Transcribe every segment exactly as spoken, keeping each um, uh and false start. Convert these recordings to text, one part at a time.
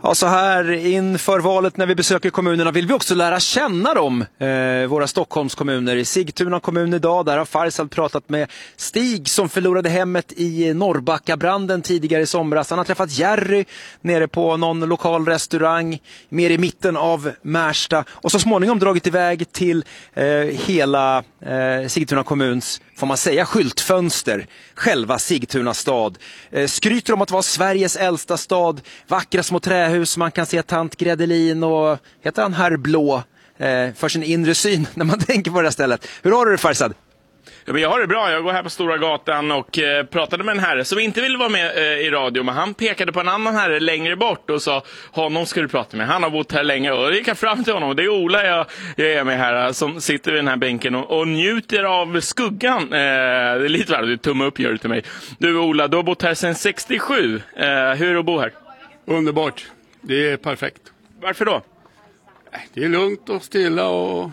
Ja, så här inför valet när vi besöker kommunerna vill vi också lära känna dem, eh, våra Stockholmskommuner. I Sigtuna kommun idag, där har Farsad pratat med Stig som förlorade hemmet i Norrbackabranden tidigare i somras. Han har träffat Jerry nere på någon lokal restaurang mer i mitten av Märsta och så småningom dragit iväg till eh, hela eh, Sigtuna kommuns, får man säga, skyltfönster. Själva Sigtuna stad. Eh, skryter om att vara Sveriges äldsta stad, vackra små trähus, man kan se tant Gredelin och heter han Herr Blå eh, för sin inre syn när man tänker på det här stället. Hur har du det, Farsad? Ja, men jag har det bra. Jag går här på Stora gatan och eh, pratade med en herre som inte ville vara med eh, i radio, men han pekade på en annan herre längre bort och sa, honom ska du prata med. Han har bott här länge och jag gick fram till honom. Det är Ola jag, jag är med här som sitter vid den här bänken och, och njuter av skuggan. Eh, det är lite värre, tumme upp gör det till mig. Du Ola, du har bott här sedan sextiosju. Eh, hur är det att bo här? Underbart. Det är perfekt. Varför då? Det är lugnt och stilla och...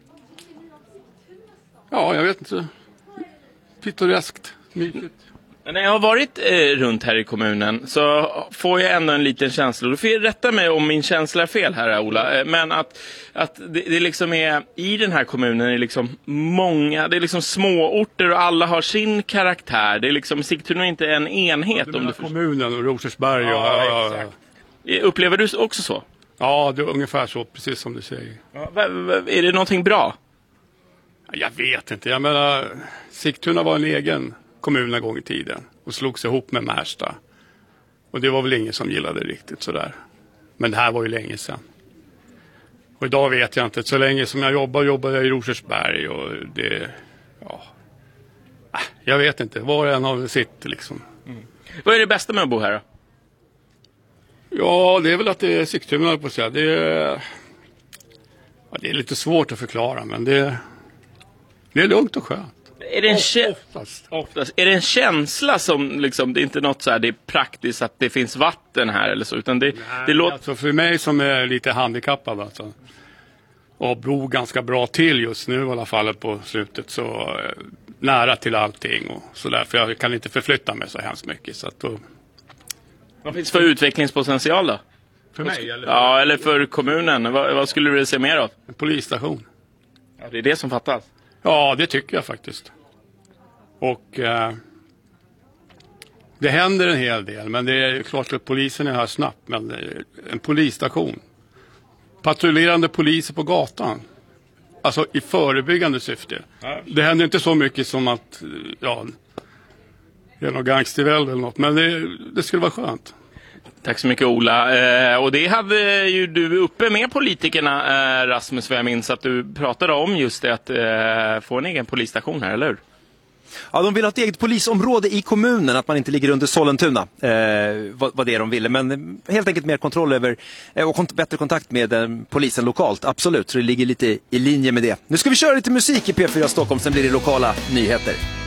Ja, jag vet inte. Pittoreskt. Mysigt. När jag har varit eh, runt här i kommunen så får jag ändå en liten känsla. Du får rätta mig om min känsla är fel här, Ola. Eh, men att, att det, det liksom är i den här kommunen är liksom många, det är liksom småorter och alla har sin karaktär. Det är liksom, Sigtuna är inte en enhet. Ja, om du kommunen och Rosersberg. Och, ja, ja, exakt. Ja. Upplever du också så? Ja, det är ungefär så, precis som du säger. Ja, va, va, är det någonting bra? Jag vet inte. Jag menar, Sigtuna var en egen kommun en gång i tiden och slogs ihop med Märsta. Och det var väl ingen som gillade det riktigt sådär. Men det här var ju länge sedan. Och idag vet jag inte. Så länge som jag jobbar, jobbar jag i Rosersberg och det, ja... Jag vet inte. Var och en har sitt liksom. Mm. Vad är det bästa med att bo här då? Ja, det är väl att det är Sigtuna på att säga. Det är, ja, det är lite svårt att förklara, men det, det är lugnt och skönt. Är det en kä- oftast. Oftast. Är det en känsla som liksom, det är inte något så här, det är praktiskt att det finns vatten här eller så, utan det, Nej, det låter... Alltså för mig som är lite handikappad alltså, och bor ganska bra till just nu i alla fall på slutet, så eh, nära till allting och sådär, för jag kan inte förflytta mig så hemskt mycket, så att då... Vad finns för utvecklingspotential då? För mig? Eller? Ja, eller för kommunen. Vad, vad skulle du vilja se mer av? En polisstation. Ja, det är det som fattas. Ja, det tycker jag faktiskt. Och eh, det händer en hel del, men det är klart att polisen är här snabbt. Men en polisstation. Patrullerande poliser på gatan. Alltså i förebyggande syfte. Ja. Det händer inte så mycket som att... Ja, det är någon gangstervälde eller något, men det, det skulle vara skönt. Tack så mycket, Ola. Eh, och det hade ju du uppe med politikerna, eh, Rasmus, för jag minns att du pratade om just det, att eh, få en egen polisstation här, eller hur? Ja, de vill ha ett eget polisområde i kommunen, att man inte ligger under Sollentuna, eh, vad, vad det är de ville. Men helt enkelt mer kontroll över eh, och kont- bättre kontakt med eh, polisen lokalt, absolut. Så det ligger lite i linje med det. Nu ska vi köra lite musik i P fyra Stockholm, sen blir det lokala nyheter.